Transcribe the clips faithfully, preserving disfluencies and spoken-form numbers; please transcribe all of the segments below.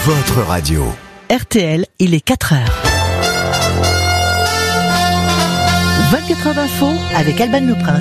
votre radio. R T L, il est quatre heures. vingt-quatre heures d'info avec Alban Le Prince.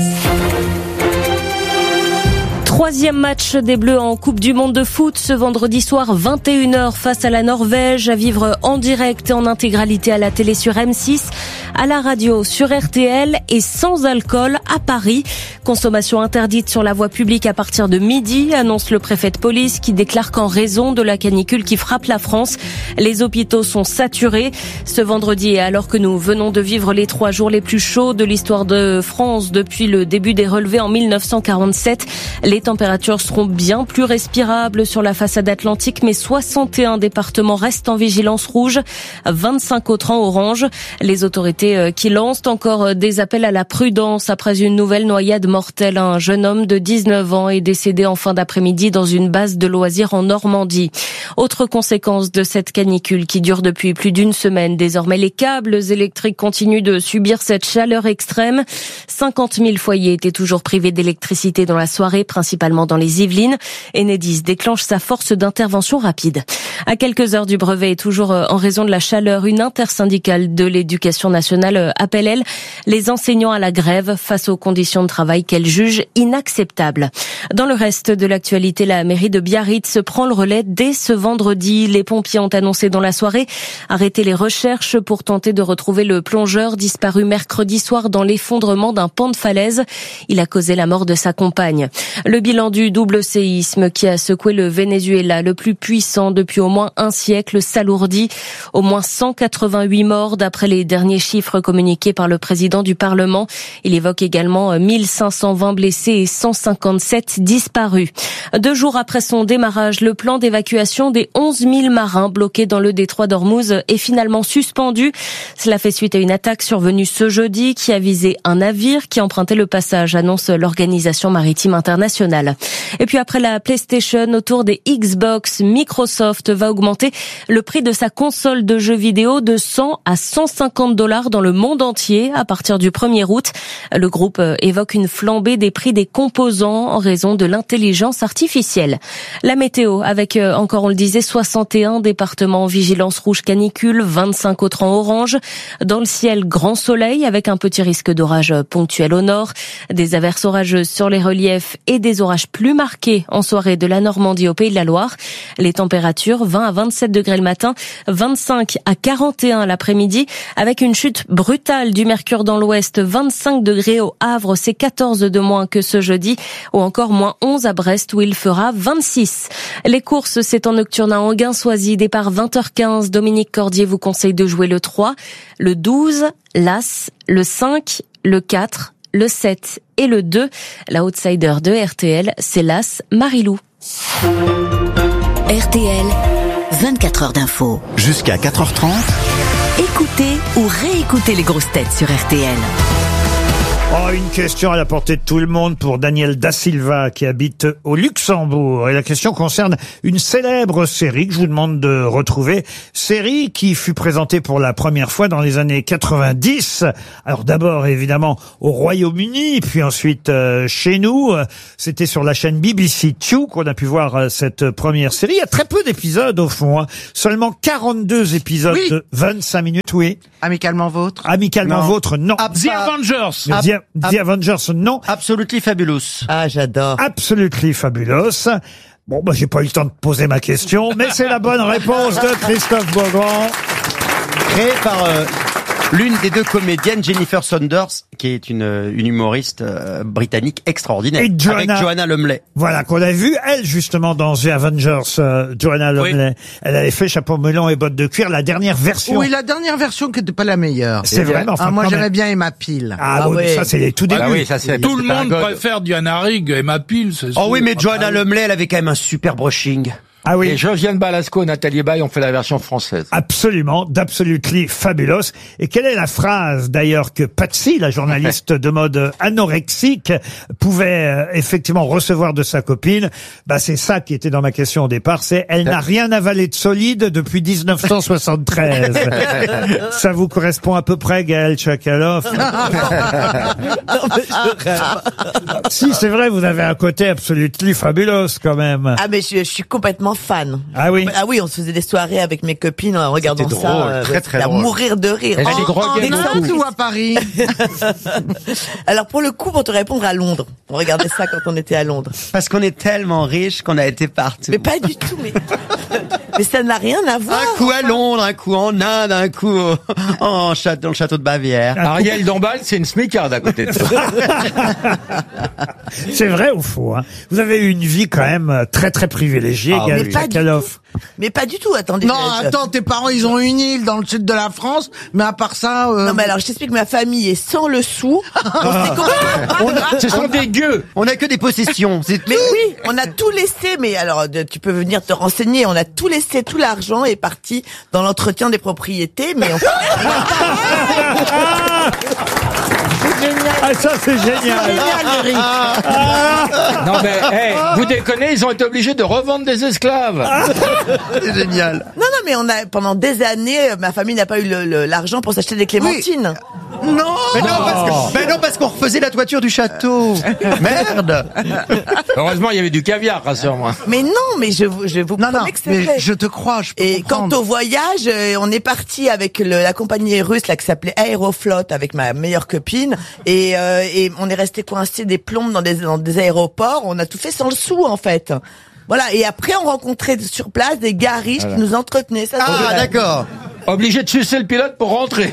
Troisième match des Bleus en Coupe du Monde de foot ce vendredi soir vingt et une heures face à la Norvège, à vivre en direct et en intégralité à la télé sur M six, à la radio sur R T L et sans alcool à Paris. Consommation interdite sur la voie publique à partir de midi, annonce le préfet de police qui déclare qu'en raison de la canicule qui frappe la France, les hôpitaux sont saturés. Ce vendredi, alors que nous venons de vivre les trois jours les plus chauds de l'histoire de France depuis le début des relevés en mille neuf cent quarante-sept, les températures seront bien plus respirables sur la façade atlantique, mais soixante et un départements restent en vigilance rouge, vingt-cinq autres en orange. Les autorités qui lancent encore des appels à la prudence après une nouvelle noyade mortelle. Un jeune homme de dix-neuf ans est décédé en fin d'après-midi dans une base de loisirs en Normandie. Autre conséquence de cette canicule qui dure depuis plus d'une semaine. Désormais, les câbles électriques continuent de subir cette chaleur extrême. cinquante mille foyers étaient toujours privés d'électricité dans la soirée, principalement dans les Yvelines. Enedis déclenche sa force d'intervention rapide. À quelques heures du brevet et toujours en raison de la chaleur, une intersyndicale de l'éducation nationale appelle, elle, les enseignants à la grève face aux conditions de travail qu'elle juge inacceptables. Dans le reste de l'actualité, la mairie de Biarritz prend le relais dès ce vendredi. Les pompiers ont annoncé dans la soirée arrêter les recherches pour tenter de retrouver le plongeur disparu mercredi soir dans l'effondrement d'un pan de falaise. Il a causé la mort de sa compagne. Le bilan du double séisme qui a secoué le Venezuela, le plus puissant depuis au moins un siècle, s'alourdit. Au moins cent quatre-vingt-huit morts d'après les derniers chiffres communiqués par le président du Parlement. Il évoque également mille cinq cent vingt blessés et cent cinquante-sept disparus. Deux jours après son démarrage, le plan d'évacuation des onze mille marins bloqués dans le détroit d'Ormuz est finalement suspendu. Cela fait suite à une attaque survenue ce jeudi qui a visé un navire qui empruntait le passage, annonce l'Organisation maritime internationale. Et puis après la PlayStation, autour des Xbox, Microsoft va augmenter le prix de sa console de jeux vidéo de cent à cent cinquante dollars dans le monde entier à partir du premier août. Le groupe évoque une flambée des prix des composants en raison de l'intelligence artificielle. La météo avec encore, on le disait, soixante et un départements en vigilance rouge canicule, vingt-cinq autres en orange. Dans le ciel, grand soleil avec un petit risque d'orage ponctuel au nord, des averses orageuses sur les reliefs et des orages plus marqués en soirée de la Normandie au Pays de la Loire. Les températures vingt à vingt-sept degrés le matin, vingt-cinq à quarante et un l'après-midi, avec une chute brutale du mercure dans l'ouest, vingt-cinq degrés au Havre, c'est quatorze de moins que ce jeudi, ou encore moins onze à Brest où il fera vingt-six. Les courses, c'est en nocturne à Anguin-Soisy, départ vingt heures quinze. Dominique Cordier vous conseille de jouer le trois, le douze, l'As, le cinq, le quatre, le sept et le deux. La outsider de R T L, c'est l'As Marilou. R T L, vingt-quatre heures d'info. Jusqu'à quatre heures trente. Écoutez ou réécoutez les grosses têtes sur R T L. Oh, une question à la portée de tout le monde pour Daniel Da Silva qui habite au Luxembourg. Et la question concerne une célèbre série que je vous demande de retrouver. Série qui fut présentée pour la première fois dans les années quatre-vingt-dix. Alors d'abord évidemment au Royaume-Uni, puis ensuite euh, chez nous. C'était sur la chaîne B B C deux qu'on a pu voir euh, cette première série. Il y a très peu d'épisodes au fond. Hein. Seulement quarante-deux épisodes oui. de vingt-cinq minutes. Oui. Amicalement Vôtre. Amicalement non. Vôtre, non. Ab- The Avengers. Ab- The, The Avengers, non. Absolutely Fabulous. Ah, j'adore. Absolutely Fabulous. Bon, bah, j'ai pas eu le temps de poser ma question, mais c'est la bonne réponse de Christophe Beaugrand. Créé par euh, l'une des deux comédiennes, Jennifer Saunders, qui est une, une humoriste euh, britannique extraordinaire. Et Joanna, avec Joanna Lumley. Voilà, qu'on a vu, elle, justement, dans The Avengers, euh, Joanna Lumley. Oui. Elle avait fait chapeau melon et bottes de cuir, la dernière version. Oui, la dernière version qui n'était pas la meilleure. C'est vrai, mais enfin. Ah, moi, j'aimais même... bien Emma Peel. Ah, ah oui, ouais. Ça, c'est les tout débuts. Ah, oui, ça, c'est tout le monde préfère Diana Rigg et Emma Peel, c'est sûr. Oh oui, mais Joanna Lumley, elle avait quand même un super brushing. Ah oui. Et Josiane Balasco et Nathalie Baye ont fait la version française. Absolument, d'Absolutely Fabulous. Et quelle est la phrase d'ailleurs que Patsy, la journaliste de mode anorexique, pouvait euh, effectivement recevoir de sa copine? Bah c'est ça qui était dans ma question au départ, c'est « Elle n'a rien avalé de solide depuis dix-neuf cent soixante-treize ». Ça vous correspond à peu près, Gaël Tchakaloff? Non, mais je rêve. Si, c'est vrai, vous avez un côté Absolutely Fabulous quand même. Ah mais je, je suis complètement fan. Ah oui. Ah oui, on se faisait des soirées avec mes copines en regardant C'était ça. drôle, euh, très, très à drôle. mourir de rire. Elle En- s'est droguée en beaucoup. Inde ou à Paris? Alors pour le coup, pour te répondre, à Londres. On regardait ça quand on était à Londres. Parce qu'on est tellement riches qu'on a été partout. Mais pas du tout, mais, mais ça n'a rien à voir. Un coup à Londres, un coup en Inde, un coup en château, dans le château de Bavière. Ariel Dombal, c'est une smicarde à côté de ça. C'est vrai ou faux, hein? Vous avez eu une vie quand même euh, très très privilégiée, Ah Gaël oui. Mais pas du Tchakaloff. Mais pas du tout, attendez. Non, je- attends, tes parents, ils ont une île dans le sud de la France, mais à part ça... euh, Non mais alors je t'explique, ma famille est sans le sou. On s'est complètement- Ce sont des gueux. On a que des possessions, c'est tout. Mais oui, on a tout laissé, mais alors de- tu peux venir te renseigner, on a tout laissé, tout l'argent est parti dans l'entretien des propriétés, mais on... Ah, ça c'est génial. Non mais, hey, vous déconnez, ils ont été obligés de revendre des esclaves. C'est génial. Non, non, mais on a pendant des années, euh, ma famille n'a pas eu le- le- l'argent pour s'acheter des clémentines. Non, Mais non, parce que, mais non, parce qu'on refaisait la toiture du château. Merde. Heureusement, il y avait du caviar, rassure-moi. Mais non, mais je, vous- je vous non, non, promets que c'est mais vrai. je te crois, je peux Et quant comprendre. au voyage, euh, on est parti avec le, la compagnie russe là qui s'appelait Aeroflot avec ma meilleure copine et, euh, et on est resté coincé des plombes dans des, dans des aéroports. On a tout fait sans le sou en fait. Voilà. Et après, on rencontrait sur place des gars riches qui nous entretenaient. Ça, c'est Ah, vrai. d'accord. Obligé de sucer le pilote pour rentrer.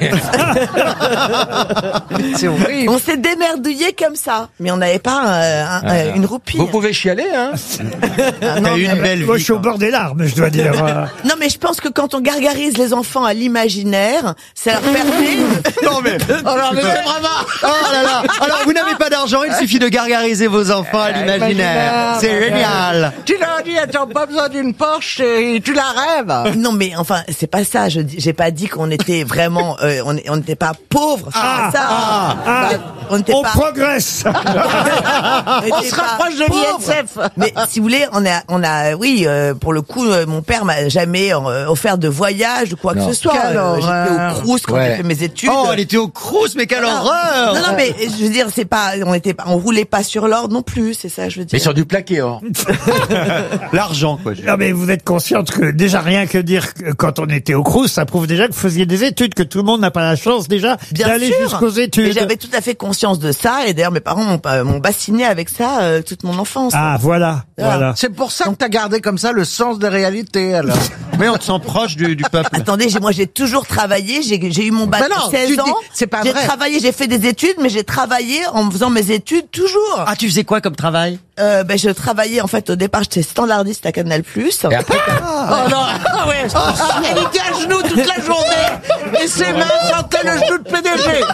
C'est horrible. On s'est démerdouillé comme ça, mais on n'avait pas euh, un- euh, une roupie. Vous pouvez chialer, hein. T'as eu une belle Moi, vie. je suis au bord des larmes, je dois dire. Euh, Non, mais je pense que quand on gargarise les enfants à l'imaginaire, ça leur permet. Non mais, Alors, mais c'est vraiment... oh là là. Alors vous n'avez pas d'argent, il suffit de gargariser vos enfants à l'imaginaire. C'est génial. Tu leur dis, attends, pas besoin d'une Porsche, et tu la rêves. Non, mais enfin, c'est pas ça. Je dis- j'ai pas dit qu'on était vraiment, euh, on on n'était pas pauvres. c'est Ah, pas ça. ah, ah. Bah, on n'était on pas. progresse. On se rapproche de l'I S F. Mais si vous voulez, on a, on a, oui, euh, pour le coup, euh, mon père m'a jamais euh, offert de voyage ou quoi Non. que ce soit. Quelle Euh, J'étais horreur. au Crous quand Ouais. j'ai fait mes études. Oh, elle était au Crous, mais quelle Voilà. horreur. Non, non, mais je veux dire, c'est pas, on était, pas- on roulait pas sur l'or non plus, c'est ça, je veux dire. Mais sur du plaqué, or. L'argent, quoi. Non, mais vous êtes consciente que déjà rien que dire que quand on était au Crous, ça prouve déjà que vous faisiez des études, que tout le monde n'a pas la chance déjà Bien d'aller sûr. jusqu'aux Mais études. j'avais tout à fait conscience de ça, et d'ailleurs mes parents m'ont, euh, m'ont bassiné avec ça euh, toute mon enfance. Ah, voilà, Voilà. voilà. C'est pour ça que t'as gardé comme ça le sens des réalités, alors. Mais on te sent proche du, du peuple. Attendez, j'ai, moi j'ai toujours travaillé, j'ai, j'ai eu mon bac Mais non, à seize tu dis- ans. c'est pas j'ai vrai. travaillé, j'ai fait des études, mais j'ai travaillé en faisant mes études toujours. Ah, tu faisais quoi comme travail? Euh, ben je travaillais en fait au départ, j'étais standardiste à Canal+. Et après, Oh non, ah ouais. Elle était à genoux toute la journée, et ses mains sentaient le genou de P D G.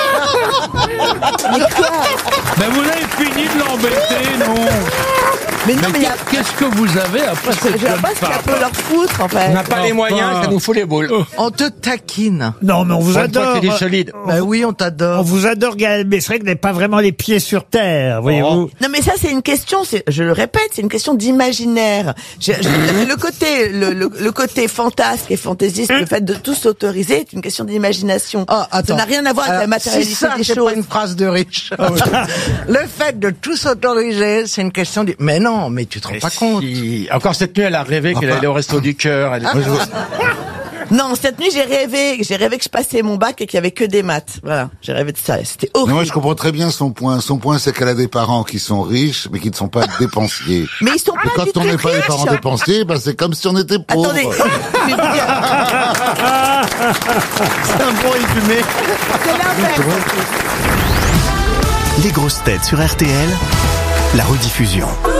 ben vous avez fini de l'embêter, non. Mais non, mais il y a, Qu'est-ce que vous avez après cette je sais jeune pas ce qu'il y a femme peut leur foutre en fait. On n'a pas les moyens, ça nous fout les boules. On te taquine. Non, mais on vous Pour une fois adore. qu'il est solide. Bah oui, on On t'adore. vous adore, Gaël, mais c'est vrai que vous n'avez pas vraiment les pieds sur terre, voyez-vous. Non mais ça c'est une question, c'est, je le répète, c'est une question d'imaginaire. Je- je- le côté, le, le, le côté fantasque et fantaisiste, le fait de tout s'autoriser, est une question d'imagination. Ah, attends. Ça n'a rien à voir avec Alors, la matérialité si ça, des c'est choses. pas une phrase de riche. Le fait de tout s'autoriser, c'est une question de... Mais non, mais tu te rends pas compte. Si. Encore cette nuit, elle a rêvé qu'elle allait au resto du cœur. Elle... Moi, je- Non, cette nuit j'ai rêvé, j'ai rêvé que je passais mon bac et qu'il y avait que des maths. Voilà, j'ai rêvé de ça. C'était Mais horrible. moi, je comprends très bien son point. Son point, c'est qu'elle a des parents qui sont riches, mais qui ne sont pas dépensiers. Mais ils sont Et pas quand du on tout n'est pas des riches. parents dépensiers, bah, c'est comme si on était pauvres. Attendez, je vais vous dire, C'est un bon résumé. c'est l'inverse. Les grosses têtes sur R T L, la rediffusion.